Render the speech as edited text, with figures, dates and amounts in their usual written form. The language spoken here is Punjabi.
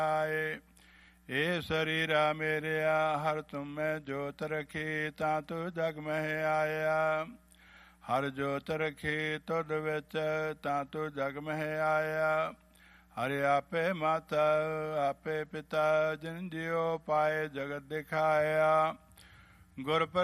ਆਏ। ਇਹ ਸਰੀਰਾ ਮੇਰਿਆ ਹਰ ਤੁਮੈ ਜੋਤ ਰਖੀ, ਤਾਂ ਤੂੰ ਜਗ ਮਹਿ ਆਇਆ। ਹਰ ਜੋਤ ਰਖੀ ਤੁਧ ਵਿੱਚ, ਤਾਂ ਤੂੰ ਜਗ ਮਹਿ ਆਇਆ। ਹਰਿ ਆਪੇ ਮਾਤਾ ਆਪੇ ਪਿਤਾ, ਜਿਨ ਜਿਉ ਪਾਏ ਜਗਤ ਦਿਖਾਇਆ। ਗੁਰ